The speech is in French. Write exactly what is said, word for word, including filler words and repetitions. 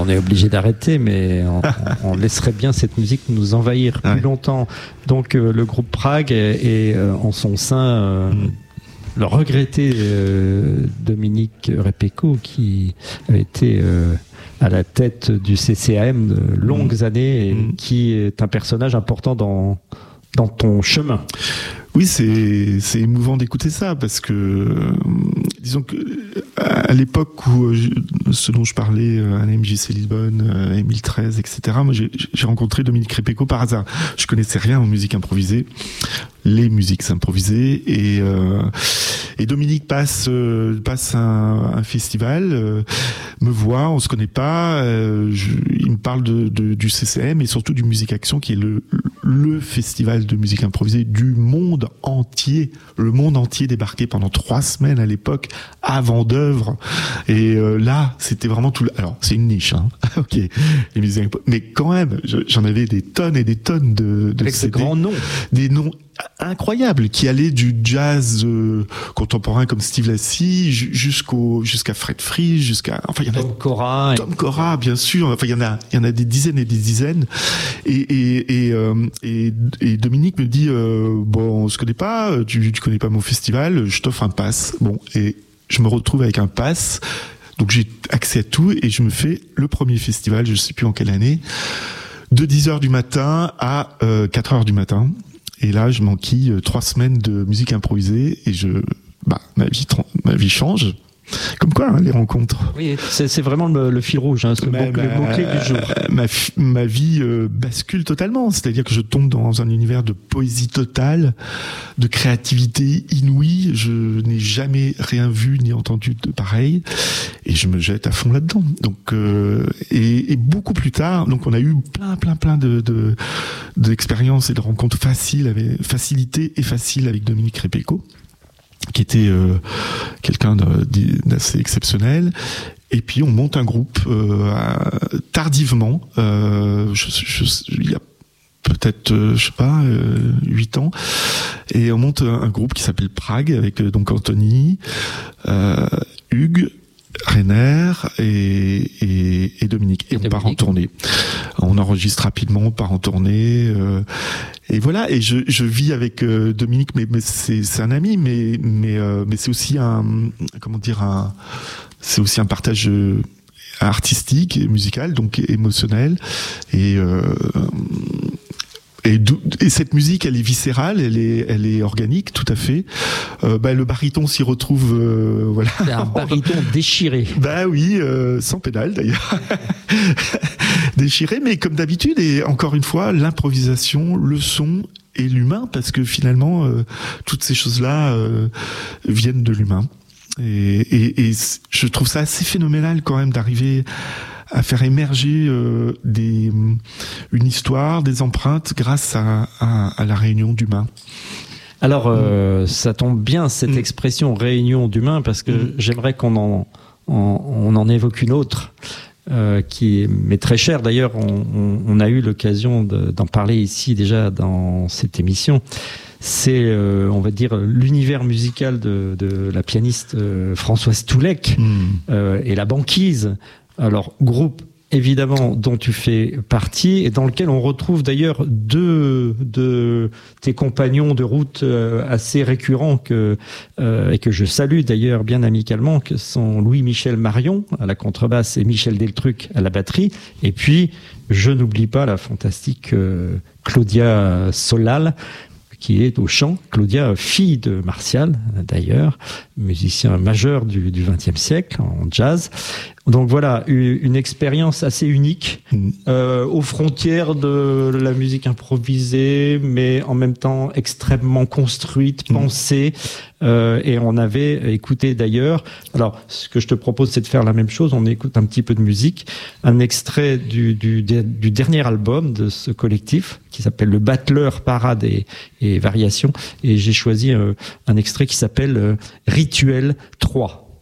on est obligé d'arrêter, mais on, on laisserait bien cette musique nous envahir plus ouais. longtemps. Donc euh, le groupe Prague est, est euh, en son sein euh, mm. le regretté euh, Dominique Repecco, qui avait été euh, à la tête du C C A M de longues mmh. années et mmh. qui est un personnage important dans, dans ton chemin. Oui, c'est, c'est émouvant d'écouter ça parce que, euh, disons que à l'époque où je, ce dont je parlais, à la M J C Lisbonne, à Émile treize, et cetera, moi j'ai, j'ai rencontré Dominique Repecco par hasard. Je connaissais rien en musique improvisée, les musiques improvisées, et, euh, et Dominique passe, euh, passe un, un festival, euh, me voit, on se connaît pas, euh, je, il me parle de, de, du C C M et surtout du Musique Action, qui est le, le festival de musique improvisée du monde entier, le monde entier débarqué pendant trois semaines à l'époque, avant d'œuvres. Et euh, là, c'était vraiment tout. Le... Alors, c'est une niche, hein. Ok. Les musiques... Mais quand même, je, j'en avais des tonnes et des tonnes de, de avec C D, de grands noms, des noms incroyables qui allaient du jazz euh, contemporain comme Steve Lacy jusqu'au jusqu'à Fred Free, jusqu'à enfin il y en a Tom Cora, Tom Cora bien sûr, enfin il y en a il y en a des dizaines et des dizaines et et et, euh, et, et Dominique me dit euh, bon on se connaît pas, tu tu connais pas mon festival, je t'offre un pass. Bon, et je me retrouve avec un pass, donc j'ai accès à tout et je me fais le premier festival, je sais plus en quelle année, de dix heures du matin à euh, quatre heures du matin. Et là, je m'enquille trois semaines de musique improvisée et je, bah, ma vie, ma vie change. Comme quoi, hein, les rencontres. Oui, c'est, c'est vraiment le, le fil rouge, hein, c'est ma, le, ma, le mot-clé du jour. Ma, ma vie euh, bascule totalement. C'est-à-dire que je tombe dans un univers de poésie totale, de créativité inouïe. Je n'ai jamais rien vu ni entendu de pareil. Et je me jette à fond là-dedans. Donc, euh, et, et beaucoup plus tard, donc on a eu plein, plein, plein de, de, d'expériences et de rencontres faciles, avec, facilitées et faciles avec Dominique Repecco, qui était euh, quelqu'un d'assez exceptionnel. Et puis on monte un groupe euh, tardivement, euh, je, je, il y a peut-être, euh, je sais pas, euh, huit ans, et on monte un groupe qui s'appelle Prague avec euh, donc Anthony, euh, Hugues, Rainer et, et, et Dominique. Et, et on Dominique. part en tournée. On enregistre rapidement, on part en tournée. Euh, et voilà. Et je, je vis avec euh, Dominique, mais, mais c'est, c'est un ami, mais, mais, euh, mais c'est aussi un, comment dire, un, c'est aussi un partage euh, artistique et musical, donc émotionnel. Et euh, Et, et cette musique, elle est viscérale, elle est, elle est organique, tout à fait. Euh, bah, le baryton s'y retrouve, euh, voilà. C'est un baryton déchiré. Bah oui, euh, sans pédale d'ailleurs. Déchiré, mais comme d'habitude, et encore une fois, l'improvisation, le son et l'humain, parce que finalement, euh, toutes ces choses-là euh, viennent de l'humain. Et, et, et je trouve ça assez phénoménal quand même d'arriver à faire émerger euh, des, une histoire, des empreintes grâce à, à, à la réunion d'humains. Alors, euh, mmh. ça tombe bien cette mmh. expression réunion d'humains, parce que mmh. j'aimerais qu'on en, en, on en évoque une autre, euh, qui m'est très chère. D'ailleurs, on, on, on a eu l'occasion de, d'en parler ici déjà dans cette émission. C'est, euh, on va dire, l'univers musical de, de la pianiste euh, Françoise Toulek mmh. euh, et la banquise. Alors, groupe, évidemment, dont tu fais partie, et dans lequel on retrouve d'ailleurs deux de tes compagnons de route euh, assez récurrents, que, euh, et que je salue d'ailleurs bien amicalement, que sont Louis-Michel Marion à la contrebasse et Michel Deltruc à la batterie. Et puis, je n'oublie pas la fantastique euh, Claudia Solal, qui est au chant. Claudia, fille de Martial, d'ailleurs, musicien majeur du vingtième siècle en jazz. Donc voilà, une expérience assez unique, euh, aux frontières de la musique improvisée, mais en même temps extrêmement construite, pensée. Euh, et on avait écouté d'ailleurs, alors ce que je te propose, c'est de faire la même chose, on écoute un petit peu de musique, un extrait du, du, du dernier album de ce collectif, qui s'appelle Le Battleur, Parade et, et Variations, et j'ai choisi euh, un extrait qui s'appelle euh, Rituel trois.